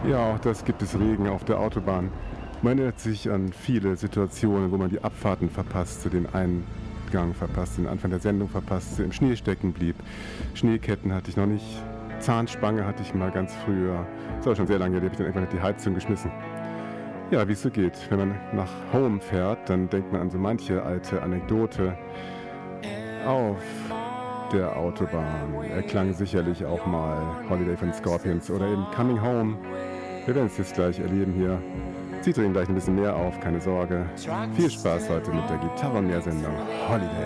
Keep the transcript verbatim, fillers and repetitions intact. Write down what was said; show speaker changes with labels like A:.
A: Ja, auch das gibt es Regen auf der Autobahn. Man erinnert sich an viele Situationen, wo man die Abfahrten verpasste, den Eingang verpasste, den Anfang der Sendung verpasste, im Schnee stecken blieb. Schneeketten hatte ich noch nicht. Zahnspange hatte ich mal ganz früher. Das ist aber schon sehr lange her, die habe ich dann irgendwann in die Heizung geschmissen. Ja, wie es so geht. Wenn man nach Home fährt, dann denkt man an so manche alte Anekdote auf der Autobahn. Er klang sicherlich auch mal Holiday von Scorpions oder eben Coming Home. Wir werden es jetzt gleich erleben hier. Sie drehen gleich ein bisschen mehr auf, keine Sorge. Viel Spaß heute mit der Gitarrenmeer-Sendung Holiday.